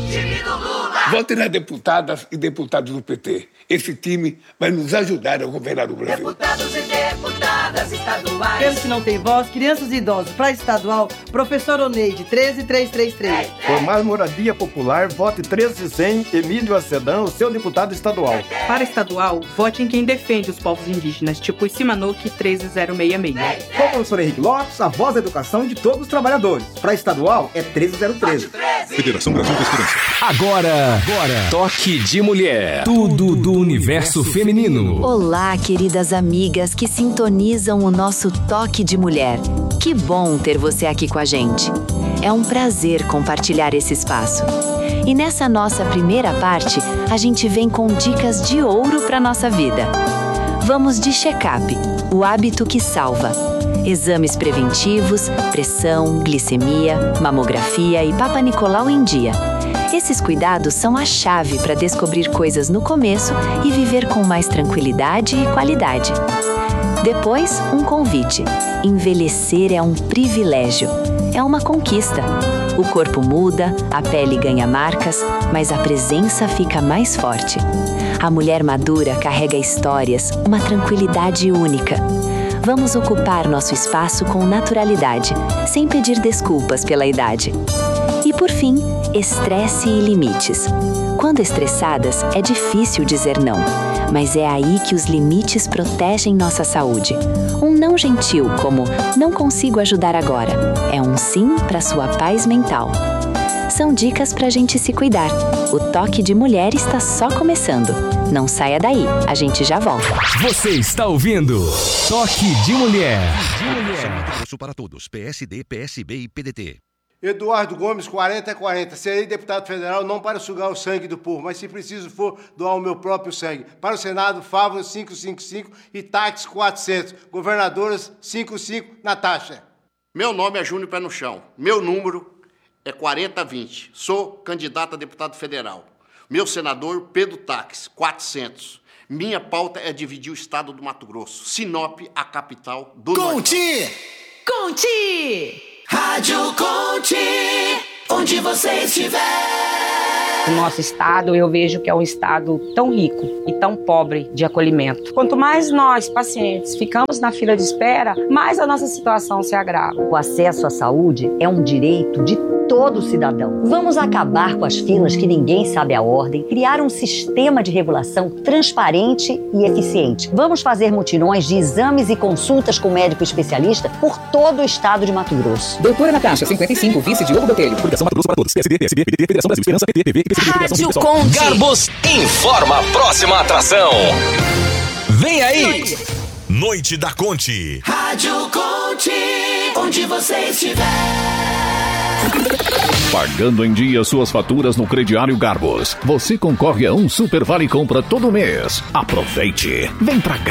Time do Lula. Vote nas deputadas e deputados do PT. Esse time vai nos ajudar a governar o Brasil. Deputados e deputadas estaduais. Aqueles que não têm voz, crianças e idosos. Para estadual, professor Oneide, 13333. Por mais moradia popular, vote 13100, Emílio Acedão, seu deputado estadual. Para estadual, vote em quem defende os povos indígenas, tipo Isimanuque 13066. Com o professor Henrique Lopes, a voz da educação de todos os trabalhadores. Para estadual, é 13013. Federação Brasil da Esperança. Agora, Toque de Mulher. Tudo do universo feminino. Olá, queridas amigas que sintonizam o nosso Toque de Mulher. Que bom ter você aqui com a gente. É um prazer compartilhar esse espaço. E nessa nossa primeira parte, a gente vem com dicas de ouro para nossa vida. Vamos de check-up, o hábito que salva. Exames preventivos, pressão, glicemia, mamografia e Papa Nicolau em dia. Esses cuidados são a chave para descobrir coisas no começo e viver com mais tranquilidade e qualidade. Depois, um convite. Envelhecer é um privilégio. É uma conquista. O corpo muda, a pele ganha marcas, mas a presença fica mais forte. A mulher madura carrega histórias, uma tranquilidade única. Vamos ocupar nosso espaço com naturalidade, sem pedir desculpas pela idade. E por fim, estresse e limites. Quando estressadas, é difícil dizer não, mas é aí que os limites protegem nossa saúde. Um não gentil, como não consigo ajudar agora, é um sim para sua paz mental. São dicas pra gente se cuidar. O Toque de Mulher está só começando. Não saia daí, a gente já volta. Você está ouvindo Toque de Mulher. Mato Grosso para todos, PSD, PSB e PDT. Eduardo Gomes, 4040. Serei deputado federal não para sugar o sangue do povo, mas se preciso for doar o meu próprio sangue. Para o Senado, Fávaro 555 e táxi 400. Governadoras 55, Natasha. Meu nome é Júnior Pé no Chão. Meu número é 4020. Sou candidato a deputado federal. Meu senador, Pedro Táxi, 400. Minha pauta é dividir o estado do Mato Grosso. Sinop, a capital do Conte! Conte! Rádio Conte, onde você estiver. O nosso estado, eu vejo que é um estado tão rico e tão pobre de acolhimento. Quanto mais nós, pacientes, ficamos na fila de espera, mais a nossa situação se agrava. O acesso à saúde é um direito de todo cidadão. Vamos acabar com as filas que ninguém sabe a ordem, criar um sistema de regulação transparente e eficiente. Vamos fazer mutirões de exames e consultas com médico especialista por todo o estado de Mato Grosso. Doutora Natasha, 55, vice Diogo Botelho. Coligação Mato Grosso para todos. PSD, PSB, PDT, Federação Brasil Esperança, PT, TV, Rádio Conte. Garbos informa a próxima atração. Vem aí! Noite da Conte. Rádio Conte, onde você estiver. Pagando em dia suas faturas no crediário Garbos, você concorre a um Super Vale Compra todo mês. Aproveite! Vem pra cá!